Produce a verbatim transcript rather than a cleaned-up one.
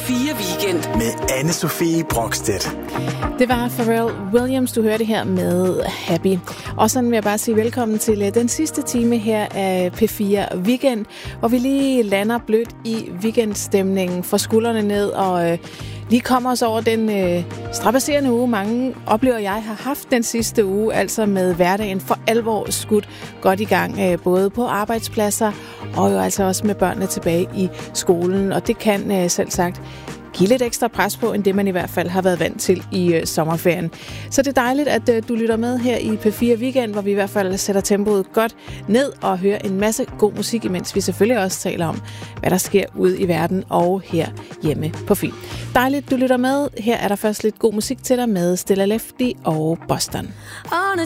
fire Weekend med Anne-Sophie Brokstedt. Det var Pharrell Williams, du hørte her med Happy. Og sådan vil jeg bare sige velkommen til den sidste time her af P fire Weekend, hvor vi lige lander blødt i weekendstemningen, får skuldrene ned og øh, lige kommer os over den øh, strabasserende uge, mange oplever jeg har haft den sidste uge, altså med hverdagen for alvor skudt godt i gang, øh, både på arbejdspladser og jo altså også med børnene tilbage i skolen. Og det kan øh, selv sagt give lidt ekstra pres på, end det man i hvert fald har været vant til i øh, sommerferien. Så det er dejligt, at øh, du lytter med her i P fire Weekend, hvor vi i hvert fald sætter tempoet godt ned og hører en masse god musik, imens vi selvfølgelig også taler om, hvad der sker ude i verden og her hjemme på Fyn. Dejligt, du lytter med. Her er der først lidt god musik til dig med Stella Lefty og Boston.